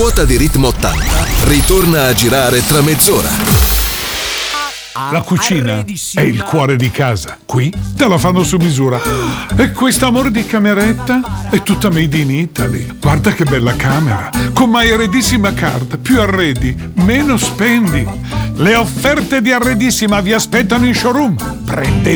ruota di Ritmo 80 ritorna a girare tra mezz'ora. La cucina è il cuore di casa. Qui te la fanno su misura. E questo amore di cameretta è tutta made in Italy. Guarda che bella camera. Con My Arredissima Card. Più arredi, meno spendi. Le offerte di Arredissima vi aspettano in showroom. Prendete